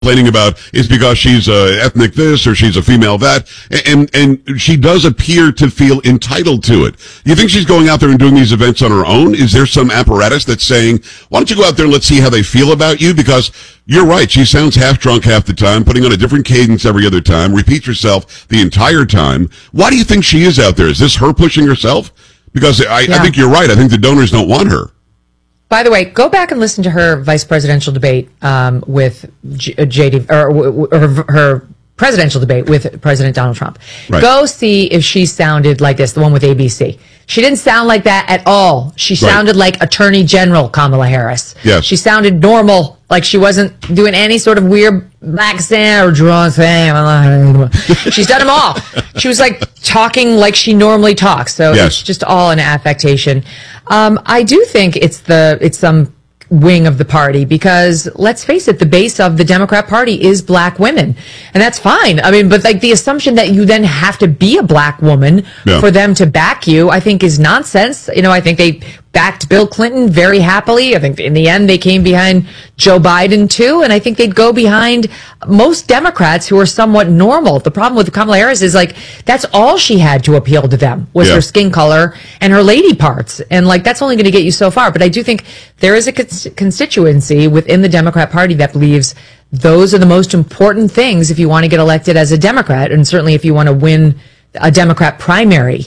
complaining about is because she's ethnic this or she's a female that, and she does appear to feel entitled to it. You think she's going out there and doing these events on her own? Is there some apparatus that's saying, why don't you go out there and let's see how they feel about you? Because you're right, she sounds half drunk half the time, putting on a different cadence every other time, repeats herself the entire time. Why do you think she is out there? Is this her pushing herself? Because I think you're right. I think the donors don't want her. By the way, go back and listen to her vice presidential debate with JD, or her presidential debate with President Donald Trump. Right. Go see if she sounded like this, the one with ABC. She didn't sound like that at all. She sounded like Attorney General Kamala Harris. Yes. She sounded normal, like she wasn't doing any sort of weird accent or draw thing. She's done them all. She was like talking like she normally talks. So it's just all an affectation. I do think it's some wing of the party, because let's face it, the base of the Democrat Party is black women, and that's fine. I mean, but like the assumption that you then have to be a black woman for them to back you, I think is nonsense. You know, I think they backed Bill Clinton very happily. I think in the end they came behind Joe Biden too, and I think they'd go behind most Democrats who are somewhat normal. The problem with Kamala Harris is like that's all she had to appeal to them was her skin color and her lady parts, and like that's only going to get you so far. But I do think there is a constituency within the Democrat Party that believes those are the most important things if you want to get elected as a Democrat, and certainly if you want to win a Democrat primary.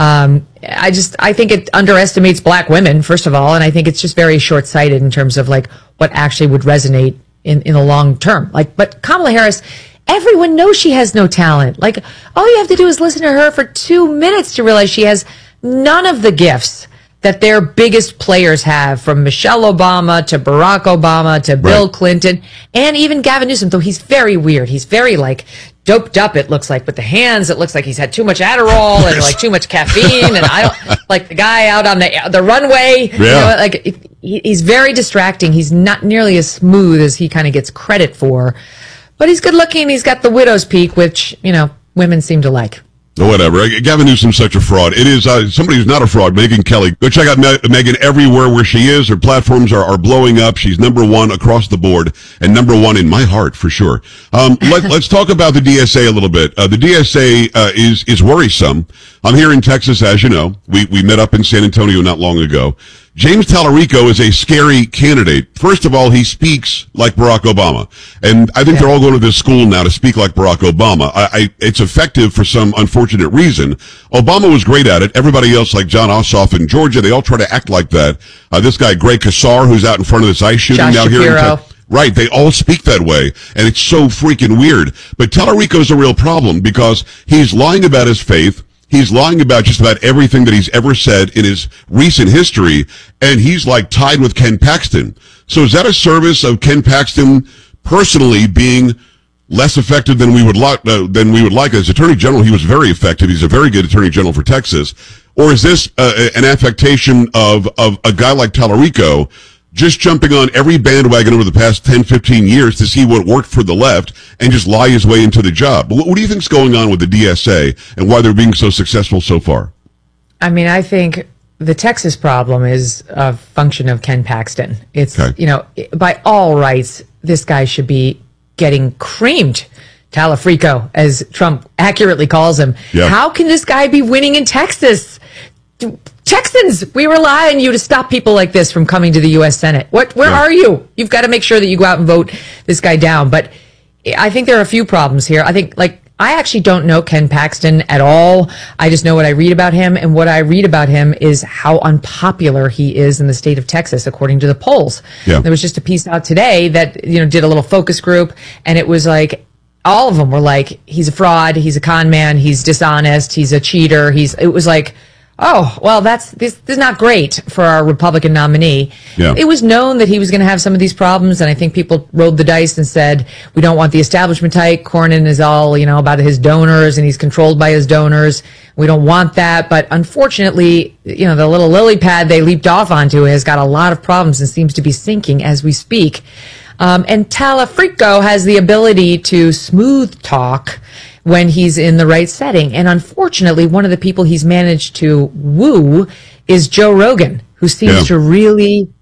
I think it underestimates black women, first of all, and I think it's just very short-sighted in terms of like what actually would resonate in the long term. Like, but Kamala Harris, everyone knows she has no talent. Like, all you have to do is listen to her for 2 minutes to realize she has none of the gifts that their biggest players have, from Michelle Obama to Barack Obama to Bill Clinton and even Gavin Newsom, though he's very weird. He's very like doped up, it looks like, with the hands. It looks like he's had too much Adderall and like too much caffeine. And I don't like the guy out on the runway. You know, like he's very distracting. He's not nearly as smooth as he kind of gets credit for, but he's good looking. He's got the widow's peak, which, you know, women seem to like. Whatever. Gavin Newsom's such a fraud. It is somebody who's not a fraud, Megyn Kelly. Go check out Megyn everywhere where she is. Her platforms are blowing up. She's number one across the board and number one in my heart for sure. Let's talk about the DSA a little bit. The DSA is worrisome. I'm here in Texas, as you know. We met up in San Antonio not long ago. James Tallarico is a scary candidate. First of all, he speaks like Barack Obama. And I think they're all going to this school now to speak like Barack Obama. It's effective for some unfortunate reason. Obama was great at it. Everybody else, like John Ossoff in Georgia, they all try to act like that. This guy, Greg Casar, who's out in front of this ICE shooting now here in Texas. Right, they all speak that way, and it's so freaking weird. But Tallarico's a real problem because he's lying about his faith. He's lying about just about everything that he's ever said in his recent history, and he's like tied with Ken Paxton. So is that a service of Ken Paxton personally being less effective than we would like? As Attorney General, he was very effective. He's a very good Attorney General for Texas. Or is this an affectation of a guy like Tallarico just jumping on every bandwagon over the past 10, 15 years to see what worked for the left and just lie his way into the job? What do you think's going on with the DSA and why they're being so successful so far? I mean, I think the Texas problem is a function of Ken Paxton. It's, you know, by all rights, this guy should be getting creamed. Tallarico, as Trump accurately calls him. How can this guy be winning in Texas? Texans, we rely on you to stop people like this from coming to the U.S. Senate. Where are you? You've got to make sure that you go out and vote this guy down. But I think there are a few problems here. I think, like, I actually don't know Ken Paxton at all. I just know what I read about him, and what I read about him is how unpopular he is in the state of Texas, according to the polls. There was just a piece out today that, you know, did a little focus group, and it was like, all of them were like, he's a fraud, he's a con man, he's dishonest, he's a cheater. It was like, oh, well, this is not great for our Republican nominee. It was known that he was going to have some of these problems, and I think people rolled the dice and said, we don't want the establishment type. Cornyn is all, you know, about his donors, and he's controlled by his donors. We don't want that. But unfortunately, you know, the little lily pad they leaped off onto has got a lot of problems and seems to be sinking as we speak. And Tallarico has the ability to smooth talk when he's in the right setting. And unfortunately, one of the people he's managed to woo is Joe Rogan, who seems to really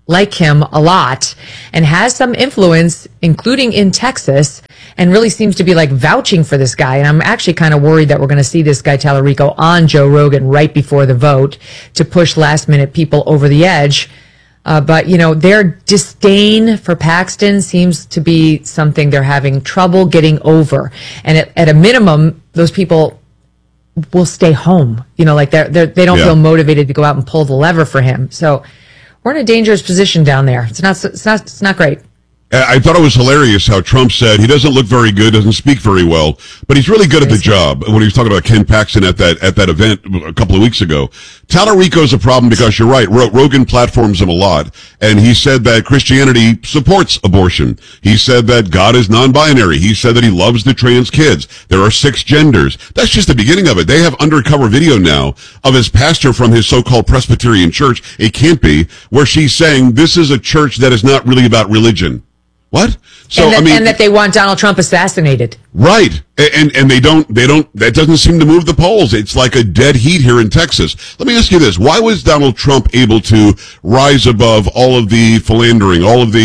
like him a lot and has some influence, including in Texas, and really seems to be like vouching for this guy. And I'm actually kind of worried that we're going to see this guy Tallarico on Joe Rogan right before the vote to push last minute people over the edge. But, you know, their disdain for Paxton seems to be something they're having trouble getting over. And at a minimum, those people will stay home. You know, like they don't feel motivated to go out and pull the lever for him. So we're in a dangerous position down there. It's not great. I thought it was hilarious how Trump said he doesn't look very good, doesn't speak very well, but he's really good at the job. When he was talking about Ken Paxton at that event a couple of weeks ago, Tallarico's a problem because you're right. Rogan platforms him a lot, and he said that Christianity supports abortion. He said that God is non-binary. He said that he loves the trans kids. There are 6 genders. That's just the beginning of it. They have undercover video now of his pastor from his so-called Presbyterian church. It can't be, where she's saying this is a church that is not really about religion. What? So and that they want Donald Trump assassinated. Right. And they don't, that doesn't seem to move the polls. It's like a dead heat here in Texas. Let me ask you this. Why was Donald Trump able to rise above all of the philandering, all of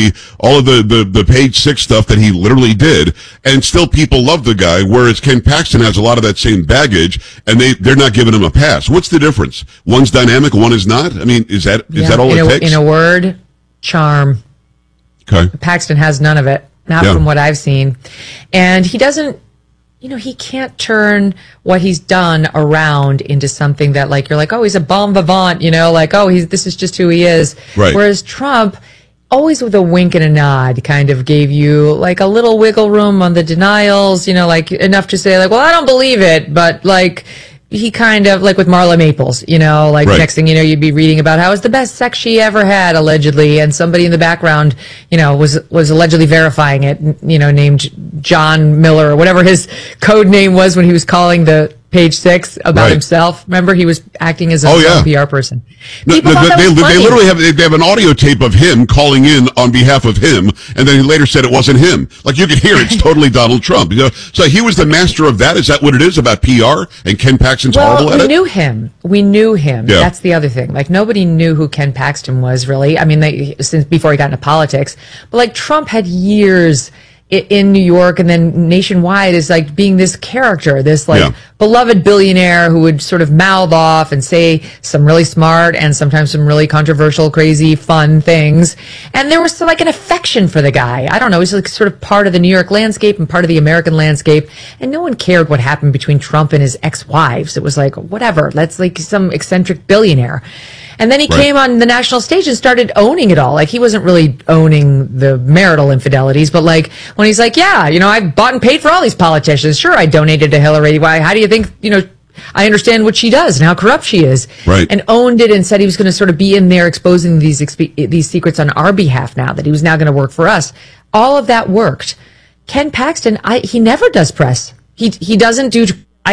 the page 6 stuff that he literally did, and still people love the guy, whereas Ken Paxton has a lot of that same baggage, and they're not giving him a pass. What's the difference? One's dynamic, one is not? I mean, is that all it takes? In a word, charm. Okay. Paxton has none of it, not from what I've seen. And he doesn't, you know, he can't turn what he's done around into something that, like, you're like, oh, he's a bon vivant, you know, like, oh, this is just who he is. Right. Whereas Trump, always with a wink and a nod, kind of gave you like a little wiggle room on the denials, you know, like enough to say like, well, I don't believe it, but like, he kind of, like with Marla Maples, you know, like next thing you know, you'd be reading about how it's the best sex she ever had, allegedly, and somebody in the background, you know, was allegedly verifying it, you know, named John Miller, or whatever his code name was when he was calling the Page 6 about himself. Remember, he was acting as a PR person. They literally have an audio tape of him calling in on behalf of him, and then he later said it wasn't him. Like, you could hear it's totally Donald Trump. You know? So he was the master of that. Is that what it is about PR? And Ken Paxton's horrible at it? We knew him. Yeah. That's the other thing. Like, nobody knew who Ken Paxton was, really. I mean, since before he got into politics. But like, Trump had years in New York and then nationwide is like being this character, this like beloved billionaire who would sort of mouth off and say some really smart and sometimes some really controversial, crazy, fun things. And there was like an affection for the guy. I don't know. He's like sort of part of the New York landscape and part of the American landscape. And no one cared what happened between Trump and his ex-wives. It was like, whatever. That's like some eccentric billionaire. And then he came on the national stage and started owning it all. Like, he wasn't really owning the marital infidelities, but like, when he's like, yeah, you know, I bought and paid for all these politicians. Sure, I donated to Hillary. Why? How do you think, you know, I understand what she does and how corrupt she is. Right. And owned it and said he was going to sort of be in there exposing these secrets on our behalf now, that he was now going to work for us. All of that worked. Ken Paxton, he never does press. He doesn't do,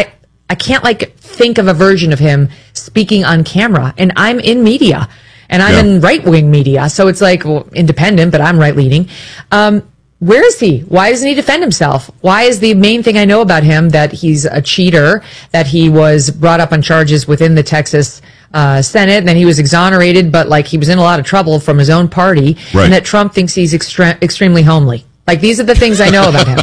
I can't like think of a version of him speaking on camera, and I'm in media and I'm in right-wing media. So it's like, well, independent, but I'm right-leaning. Where is he? Why doesn't he defend himself? Why is the main thing I know about him that he's a cheater, that he was brought up on charges within the Texas Senate, and then he was exonerated, but like he was in a lot of trouble from his own party, and that Trump thinks he's extremely homely. Like, these are the things I know about him.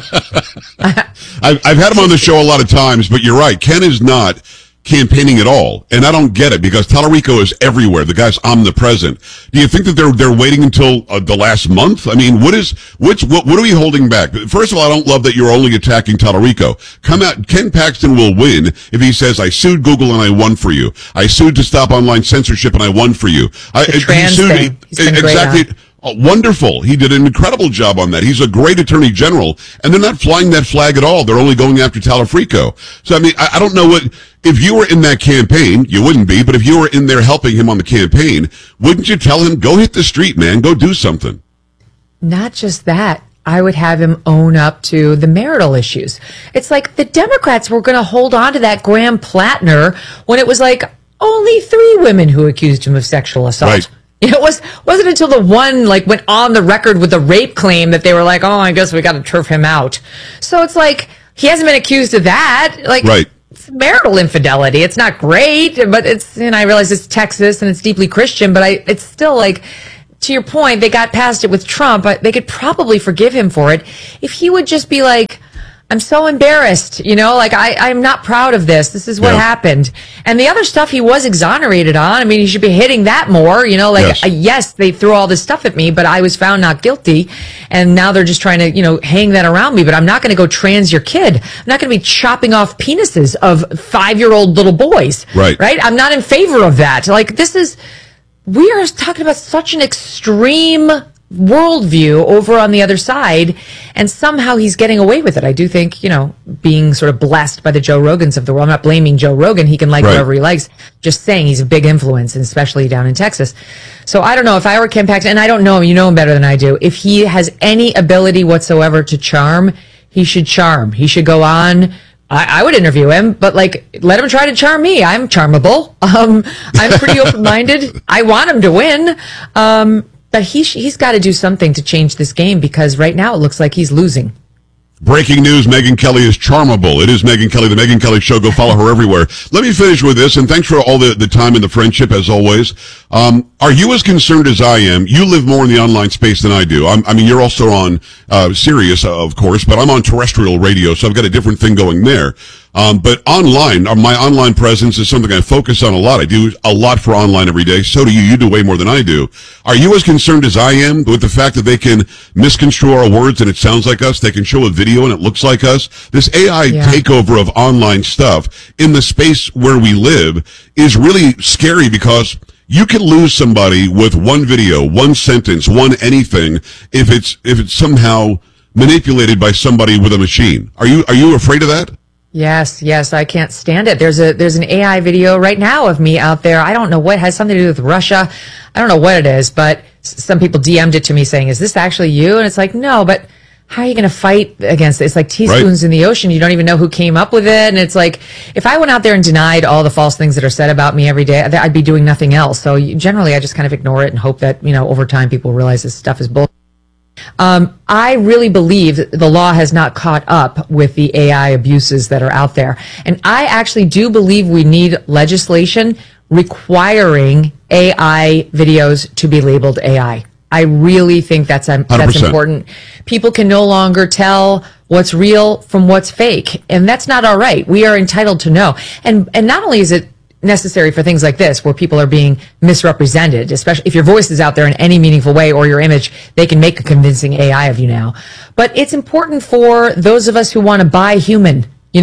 I've had him on the show a lot of times, but you're right. Ken is not campaigning at all, and I don't get it because Tallarico is everywhere. The guy's omnipresent. Do you think that they're waiting until the last month? I mean, what are we holding back? First of all, I don't love that you're only attacking Tallarico. Come out, Ken Paxton will win if he says, "I sued Google and I won for you. I sued to stop online censorship and I won for you." The trans thing. He's been exactly. Great on. Wonderful. He did an incredible job on that. He's a great attorney general, and they're not flying that flag at all. They're only going after Tallarico. So, I mean, I don't know if you were in that campaign, you wouldn't be, but if you were in there helping him on the campaign, wouldn't you tell him, go hit the street, man, go do something? Not just that. I would have him own up to the marital issues. It's like the Democrats were going to hold on to that Graham Plattner when it was like only 3 women who accused him of sexual assault. Right. It wasn't until the one like went on the record with the rape claim that they were like, oh, I guess we got to turf him out. So it's like, he hasn't been accused of that. Like, it's marital infidelity. It's not great, but it's, and I realize it's Texas and it's deeply Christian, but it's still like, to your point, they got past it with Trump, but they could probably forgive him for it if he would just be like, I'm so embarrassed, like I'm not proud of this. This is what happened. And the other stuff he was exonerated on. I mean, he should be hitting that more, yes, they threw all this stuff at me, but I was found not guilty. And now they're just trying to, hang that around me, but I'm not going to go trans your kid. I'm not going to be chopping off penises of 5-year-old little boys. Right. I'm not in favor of that. We are talking about such an extreme worldview over on the other side, and somehow he's getting away with it. I do think, being sort of blessed by the Joe Rogans of the world. I'm not blaming Joe Rogan. He can like whatever he likes. Just saying he's a big influence, and especially down in Texas. So I don't know if I were Ken Paxton, and I don't know him. You know him better than I do. If he has any ability whatsoever to charm, he should charm. He should go on. I would interview him, but let him try to charm me. I'm charmable. I'm pretty open-minded. I want him to win. But he's got to do something to change this game, because right now it looks like he's losing. Breaking news, Megyn Kelly is charmable. It is Megyn Kelly, the Megyn Kelly Show. Go follow her everywhere. Let me finish with this, and thanks for all the time and the friendship, as always. Are you as concerned as I am? You live more in the online space than I do. You're also on Sirius, of course, but I'm on terrestrial radio, so I've got a different thing going there. But online, my online presence is something I focus on a lot. I do a lot for online every day. So do you. You do way more than I do. Are you as concerned as I am with the fact that they can misconstrue our words and it sounds like us? They can show a video and it looks like us. This AI takeover of online stuff in the space where we live is really scary, because you can lose somebody with one video, one sentence, one anything if it's somehow manipulated by somebody with a machine. Are you afraid of that? Yes, I can't stand it. There's an AI video right now of me out there. I don't know what, has something to do with Russia. I don't know what it is, but some people DM'd it to me saying, is this actually you? And it's like, no, but how are you going to fight against it? It's like teaspoons in the ocean. You don't even know who came up with it. And it's like, if I went out there and denied all the false things that are said about me every day, I'd be doing nothing else. So generally, I just kind of ignore it and hope that, over time people realize this stuff is bull. I really believe the law has not caught up with the AI abuses that are out there. And I actually do believe we need legislation requiring AI videos to be labeled AI. I really think that's important. People can no longer tell what's real from what's fake. And that's not all right. We are entitled to know. And not only is it necessary for things like this, where people are being misrepresented, especially if your voice is out there in any meaningful way, or your image, they can make a convincing AI of you now. But it's important for those of us who want to buy human, who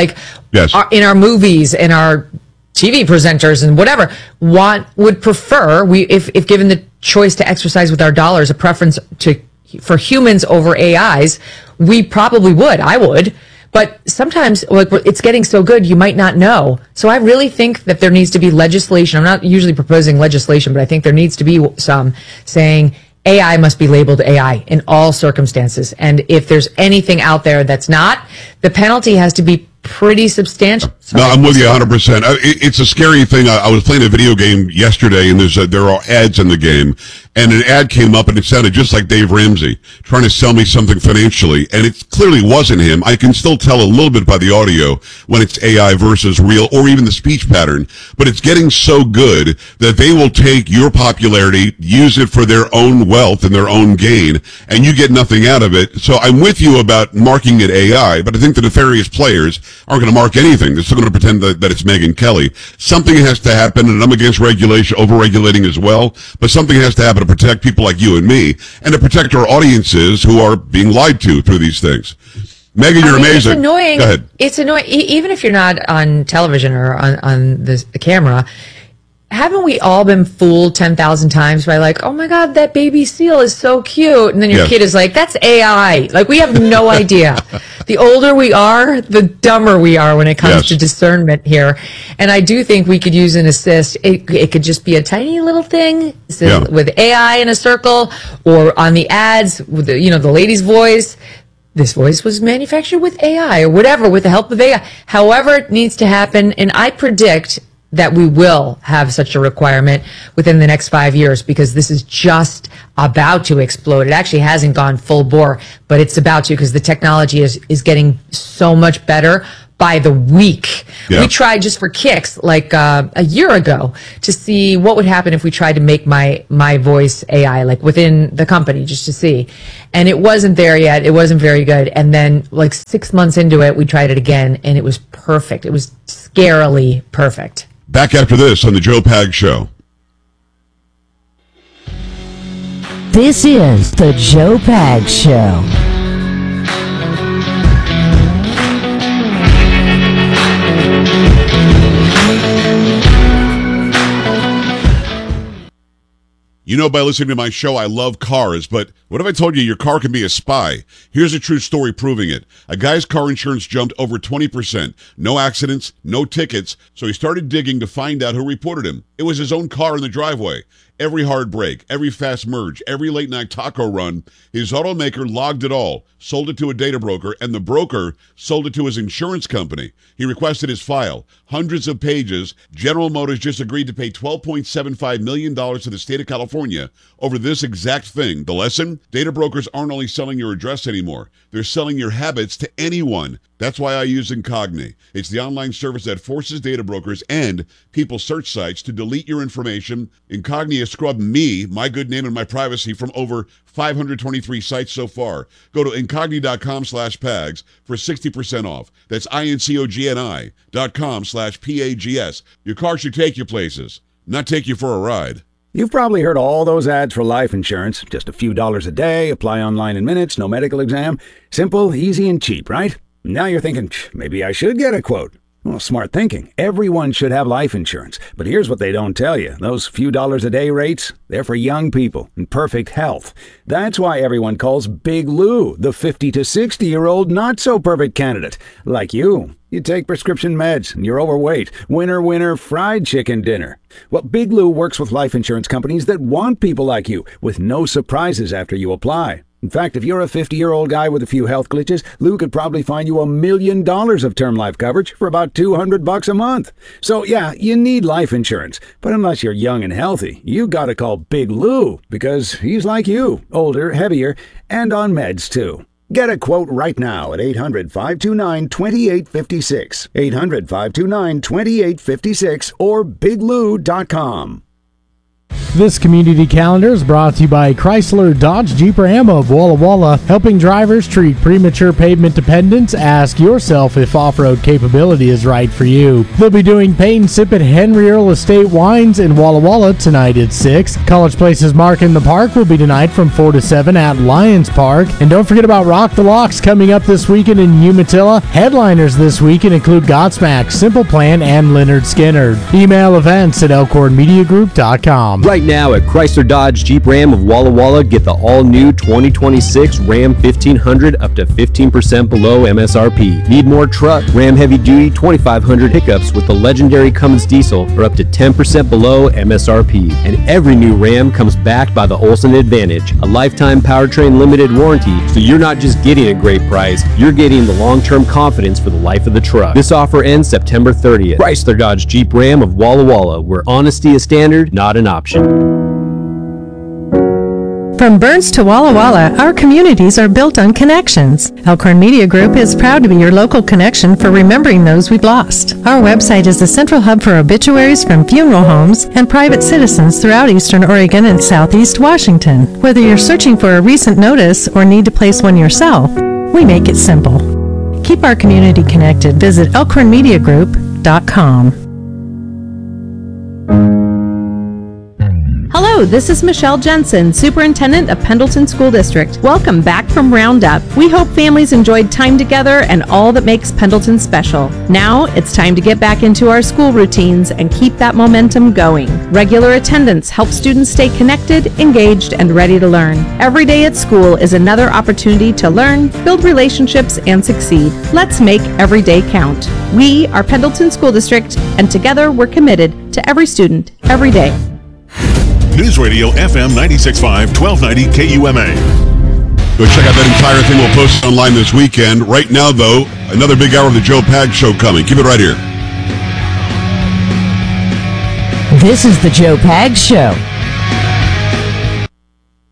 are in our movies and our TV presenters and whatever, would prefer, if given the choice to exercise with our dollars a preference for humans over AIs, we probably would. I would. But sometimes it's getting so good, you might not know. So I really think that there needs to be legislation. I'm not usually proposing legislation, but I think there needs to be some saying AI must be labeled AI in all circumstances. And if there's anything out there that's not, the penalty has to be pretty substantial. No, I'm with you 100%. It's a scary thing. I was playing a video game yesterday, and there are ads in the game, and an ad came up, and it sounded just like Dave Ramsey trying to sell me something financially, and it clearly wasn't him. I can still tell a little bit by the audio when it's AI versus real, or even the speech pattern, but it's getting so good that they will take your popularity, use it for their own wealth and their own gain, and you get nothing out of it. So I'm with you about marking it AI, but I think the nefarious players aren't going to mark anything. They're still going to pretend that it's Megyn Kelly. Something has to happen, and I'm against regulation, over-regulating as well, but something has to happen to protect people like you and me, and to protect our audiences who are being lied to through these things. Megyn, you're amazing. It's annoying. Go ahead. It's annoying. Even if you're not on television or on the camera, haven't we all been fooled 10,000 times by oh my God, that baby seal is so cute. And then your kid is like, that's AI. We have no idea. The older we are, the dumber we are when it comes to discernment here. And I do think we could use an assist. It could just be a tiny little thing with AI in a circle, or on the ads with the lady's voice. This voice was manufactured with AI, or whatever, with the help of AI. However it needs to happen. And I predict that we will have such a requirement within the next 5 years, because this is just about to explode. It actually hasn't gone full bore, but it's about to, because the technology is getting so much better by the week. Yeah. We tried just for kicks, like a year ago, to see what would happen if we tried to make my voice AI, like within the company, just to see. And it wasn't there yet. It wasn't very good. And then like 6 months into it, we tried it again, and it was perfect. It was scarily perfect. Back after this on the Joe Pags Show. This is the Joe Pags Show. You know by listening to my show, I love cars, but what if I told you your car can be a spy? Here's a true story proving it. A guy's car insurance jumped over 20%. No accidents, no tickets, so he started digging to find out who reported him. It was his own car in the driveway. Every hard break, every fast merge, every late night taco run, his automaker logged it all, sold it to a data broker, and the broker sold it to his insurance company. He requested his file. Hundreds of pages. General Motors just agreed to pay $12.75 million to the state of California over this exact thing. The lesson? Data brokers aren't only selling your address anymore. They're selling your habits to anyone. That's why I use Incogni. It's the online service that forces data brokers and people search sites to delete your information. Incogni has scrubbed me, my good name, and my privacy from over 523 sites so far. Go to Incogni.com/Pags for 60% off. That's INCOGNI.com/PAGS. Your car should take you places, not take you for a ride. You've probably heard all those ads for life insurance. Just a few dollars a day, apply online in minutes, no medical exam. Simple, easy, and cheap, right? Now you're thinking, maybe I should get a quote. Well, smart thinking. Everyone should have life insurance. But here's what they don't tell you. Those few dollars a day rates, they're for young people in perfect health. That's why everyone calls Big Lou the 50 to 60-year-old not-so-perfect candidate. Like you. You take prescription meds, and you're overweight. Winner, winner, fried chicken dinner. Well, Big Lou works with life insurance companies that want people like you, with no surprises after you apply. In fact, if you're a 50-year-old guy with a few health glitches, Lou could probably find you $1 million of term life coverage for about $200 a month. So yeah, you need life insurance. But unless you're young and healthy, you gotta call Big Lou, because he's like you, older, heavier, and on meds too. Get a quote right now at 800-529-2856, 800-529-2856, or biglou.com. This community calendar is brought to you by Chrysler Dodge Jeep Ram of Walla Walla, helping drivers treat premature pavement dependence. Ask yourself if off-road capability is right for you. They'll be doing Paint and Sip at Henry Earl Estate Wines in Walla Walla tonight at 6. College Place's Mark in the Park will be tonight from 4 to 7 at Lions Park. And don't forget about Rock the Locks coming up this weekend in Umatilla. Headliners this weekend include Godsmack, Simple Plan, and Leonard Skinner. Email events at elkhornmediagroup.com. Right now at Chrysler Dodge Jeep Ram of Walla Walla, get the all-new 2026 Ram 1500 up to 15% below MSRP. Need more truck? Ram Heavy Duty 2500 pickups with the legendary Cummins diesel are up to 10% below MSRP. And every new Ram comes backed by the Olson Advantage, a lifetime powertrain limited warranty, so you're not just getting a great price, you're getting the long-term confidence for the life of the truck. This offer ends September 30th. Chrysler Dodge Jeep Ram of Walla Walla, where honesty is standard, not an option. From Burns to Walla Walla, our communities are built on connections. Elkhorn Media Group is proud to be your local connection for remembering those we've lost. Our website is the central hub for obituaries from funeral homes and private citizens throughout Eastern Oregon and Southeast Washington. Whether you're searching for a recent notice or need to place one yourself, we make it simple. Keep our community connected. Visit elkhornmediagroup.com. Hello, this is Michelle Jensen, Superintendent of Pendleton School District. Welcome back from Roundup. We hope families enjoyed time together and all that makes Pendleton special. Now it's time to get back into our school routines and keep that momentum going. Regular attendance helps students stay connected, engaged, and ready to learn. Every day at school is another opportunity to learn, build relationships, and succeed. Let's make every day count. We are Pendleton School District, and together we're committed to every student, every day. News Radio FM 96.5, 1290 KUMA. Go check out that entire thing we'll post online this weekend. Right now, though, another big hour of the Joe Pags Show coming. Keep it right here. This is the Joe Pags Show.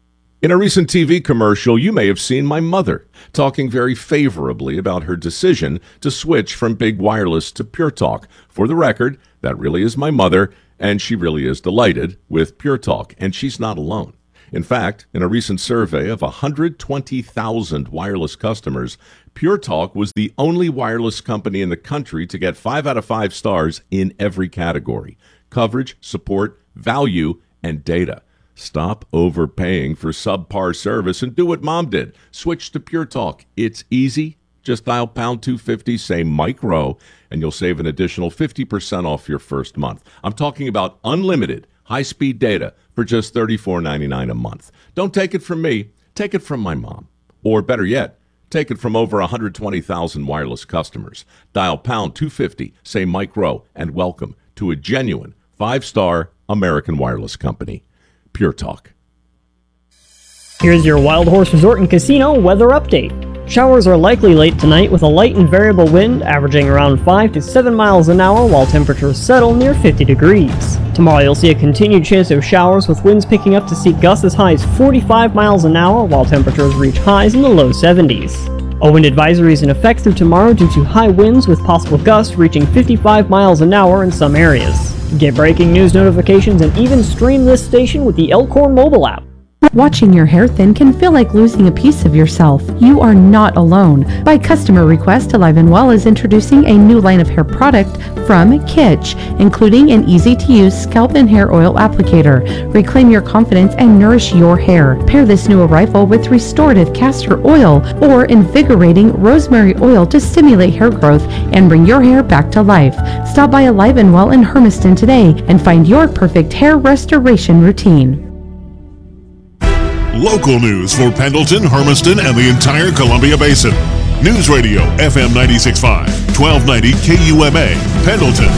In a recent TV commercial, you may have seen my mother talking very favorably about her decision to switch from big wireless to Pure Talk. For the record, that really is my mother, and she really is delighted with Pure Talk, and she's not alone. In fact, in a recent survey of 120,000 wireless customers, Pure Talk was the only wireless company in the country to get 5 out of 5 stars in every category: coverage, support, value, and data. Stop overpaying for subpar service and do what Mom did. Switch to Pure Talk. It's easy. Just dial pound 250, say Mike Rowe, and you'll save an additional 50% off your first month. I'm talking about unlimited high-speed data for just $34.99 a month. Don't take it from me. Take it from my mom. Or better yet, take it from over 120,000 wireless customers. Dial pound 250, say Mike Rowe, and welcome to a genuine 5-star American wireless company. Pure Talk. Here's your Wild Horse Resort and Casino weather update. Showers are likely late tonight with a light and variable wind averaging around 5 to 7 miles an hour while temperatures settle near 50 degrees. Tomorrow you'll see a continued chance of showers with winds picking up to see gusts as high as 45 miles an hour while temperatures reach highs in the low 70s. A wind advisory is in effect through tomorrow due to high winds with possible gusts reaching 55 miles an hour in some areas. Get breaking news notifications and even stream this station with the Elkhorn mobile app. Watching your hair thin can feel like losing a piece of yourself. You are not alone. By customer request, Alive & Well is introducing a new line of hair product from Kitsch, including an easy-to-use scalp and hair oil applicator. Reclaim your confidence and nourish your hair. Pair this new arrival with restorative castor oil or invigorating rosemary oil to stimulate hair growth and bring your hair back to life. Stop by Alive & Well in Hermiston today and find your perfect hair restoration routine. Local news for Pendleton, Hermiston, and the entire Columbia Basin. News Radio FM 96.5, 1290 KUMA, Pendleton.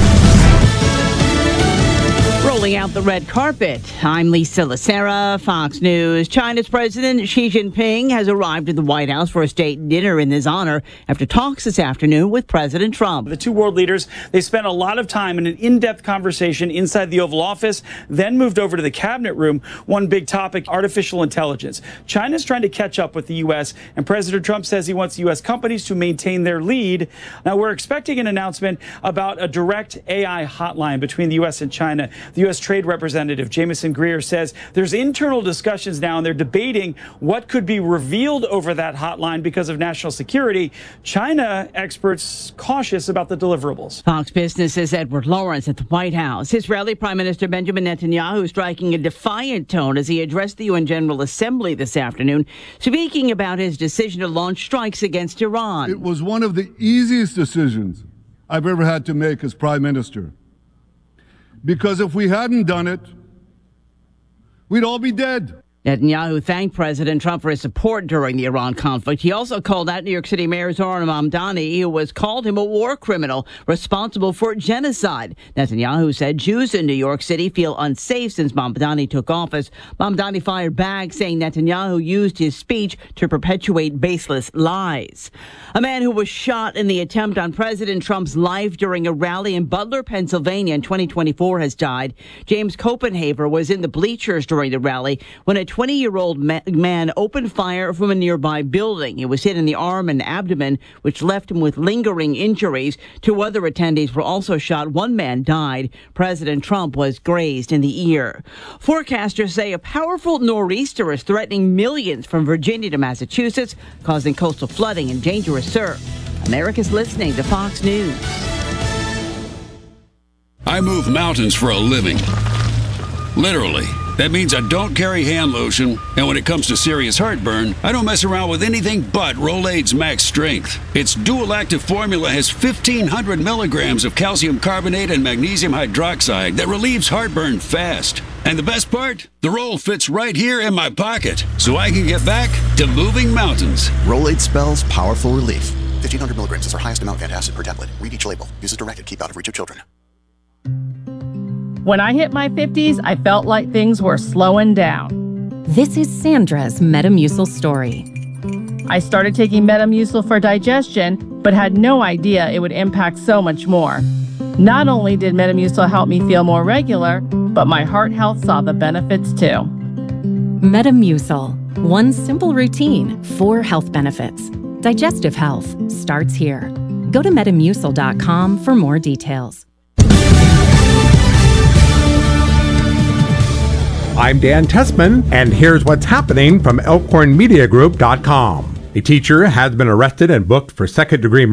Rolling out the red carpet. I'm Lisa Lacera, Fox News. China's President Xi Jinping has arrived at the White House for a state dinner in his honor after talks this afternoon with President Trump. The two world leaders, they spent a lot of time in an in-depth conversation inside the Oval Office, then moved over to the cabinet room. One big topic, artificial intelligence. China's trying to catch up with the U.S., and President Trump says he wants U.S. companies to maintain their lead. Now, we're expecting an announcement about a direct AI hotline between the U.S. and China. The U.S. Trade Representative Jameson Greer says there's internal discussions now, and they're debating what could be revealed over that hotline because of national security. China experts cautious about the deliverables. Fox Business's Edward Lawrence at the White House. Israeli Prime Minister Benjamin Netanyahu striking a defiant tone as he addressed the UN General Assembly this afternoon, speaking about his decision to launch strikes against Iran. It was one of the easiest decisions I've ever had to make as Prime Minister. Because if we hadn't done it, we'd all be dead. Netanyahu thanked President Trump for his support during the Iran conflict. He also called out New York City Mayor Zohran Mamdani, who has called him a war criminal responsible for genocide. Netanyahu said Jews in New York City feel unsafe since Mamdani took office. Mamdani fired back, saying Netanyahu used his speech to perpetuate baseless lies. A man who was shot in the attempt on President Trump's life during a rally in Butler, Pennsylvania in 2024 has died. James Copenhaver was in the bleachers during the rally when a 20-year-old man opened fire from a nearby building. He was hit in the arm and abdomen, which left him with lingering injuries. 2 other attendees were also shot. 1 man died. President Trump was grazed in the ear. Forecasters say a powerful nor'easter is threatening millions from Virginia to Massachusetts, causing coastal flooding and dangerous surf. America's listening to Fox News. I move mountains for a living. Literally. That means I don't carry hand lotion, and when it comes to serious heartburn, I don't mess around with anything but Rolaids Max Strength. Its dual-active formula has 1,500 milligrams of calcium carbonate and magnesium hydroxide that relieves heartburn fast. And the best part? The roll fits right here in my pocket, so I can get back to moving mountains. Rolaids spells powerful relief. 1,500 milligrams is our highest amount of antacid per tablet. Read each label. Use as directed. Keep out of reach of children. When I hit my 50s, I felt like things were slowing down. This is Sandra's Metamucil story. I started taking Metamucil for digestion, but had no idea it would impact so much more. Not only did Metamucil help me feel more regular, but my heart health saw the benefits too. Metamucil, One simple routine, 4 health benefits. Digestive health starts here. Go to Metamucil.com for more details. I'm Dan Tessman, and here's what's happening from ElkhornMediaGroup.com. A teacher has been arrested and booked for second-degree